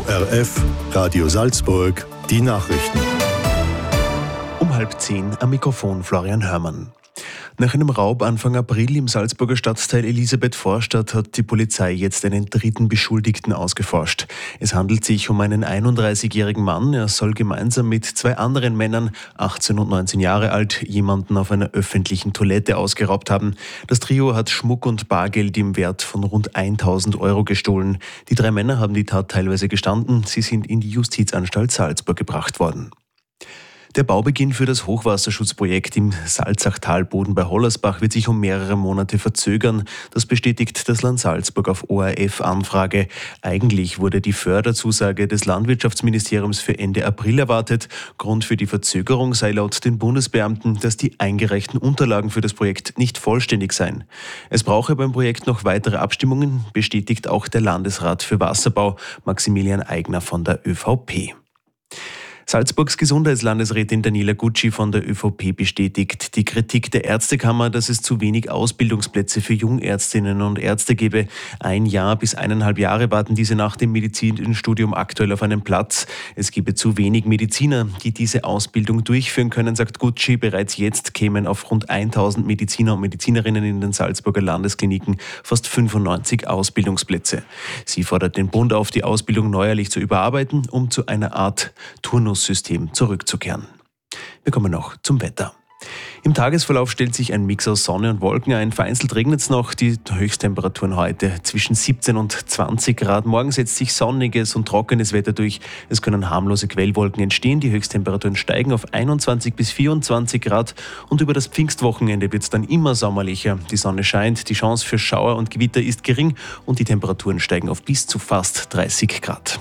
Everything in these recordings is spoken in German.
ORF, Radio Salzburg, die Nachrichten. Um 9:30 am Mikrofon Florian Hörmann. Nach einem Raub Anfang April im Salzburger Stadtteil Elisabeth-Vorstadt hat die Polizei jetzt einen dritten Beschuldigten ausgeforscht. Es handelt sich um einen 31-jährigen Mann. Er soll gemeinsam mit zwei anderen Männern, 18 und 19 Jahre alt, jemanden auf einer öffentlichen Toilette ausgeraubt haben. Das Trio hat Schmuck und Bargeld im Wert von rund 1.000 Euro gestohlen. Die drei Männer haben die Tat teilweise gestanden. Sie sind in die Justizanstalt Salzburg gebracht worden. Der Baubeginn für das Hochwasserschutzprojekt im Salzachtalboden bei Hollersbach wird sich um mehrere Monate verzögern. Das bestätigt das Land Salzburg auf ORF-Anfrage. Eigentlich wurde die Förderzusage des Landwirtschaftsministeriums für Ende April erwartet. Grund für die Verzögerung sei laut den Bundesbeamten, dass die eingereichten Unterlagen für das Projekt nicht vollständig seien. Es brauche beim Projekt noch weitere Abstimmungen, bestätigt auch der Landesrat für Wasserbau, Maximilian Eigner von der ÖVP. Salzburgs Gesundheitslandesrätin Daniela Gucci von der ÖVP bestätigt die Kritik der Ärztekammer, dass es zu wenig Ausbildungsplätze für Jungärztinnen und Ärzte gebe. 1 Jahr bis 1,5 Jahre warten diese nach dem Medizinstudium aktuell auf einen Platz. Es gebe zu wenig Mediziner, die diese Ausbildung durchführen können, sagt Gucci. Bereits jetzt kämen auf rund 1.000 Mediziner und Medizinerinnen in den Salzburger Landeskliniken fast 95 Ausbildungsplätze. Sie fordert den Bund auf, die Ausbildung neuerlich zu überarbeiten, um zu einer Art Turnus System zurückzukehren. Wir kommen noch zum Wetter. Im Tagesverlauf stellt sich ein Mix aus Sonne und Wolken ein. Vereinzelt regnet es noch. Die Höchsttemperaturen heute zwischen 17 und 20 Grad. Morgen setzt sich sonniges und trockenes Wetter durch. Es können harmlose Quellwolken entstehen. Die Höchsttemperaturen steigen auf 21 bis 24 Grad. Und über das Pfingstwochenende wird es dann immer sommerlicher. Die Sonne scheint, die Chance für Schauer und Gewitter ist gering und die Temperaturen steigen auf bis zu fast 30 Grad.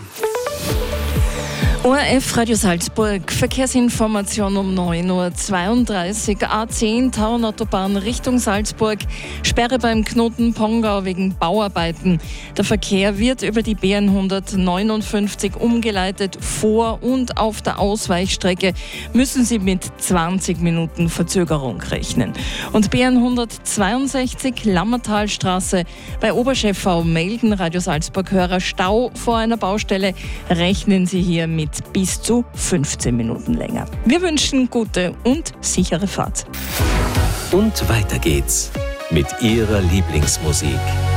ORF Radio Salzburg, Verkehrsinformation um 9.32 Uhr, A10 Tauernautobahn Richtung Salzburg, Sperre beim Knoten Pongau wegen Bauarbeiten. Der Verkehr wird über die B159 umgeleitet. Vor und auf der Ausweichstrecke müssen Sie mit 20 Minuten Verzögerung rechnen. Und B162 Lammertalstraße bei Oberschäffau melden Radio Salzburg-Hörer Stau vor einer Baustelle. Rechnen Sie hier mit bis zu 15 Minuten länger. Wir wünschen gute und sichere Fahrt. Und weiter geht's mit Ihrer Lieblingsmusik.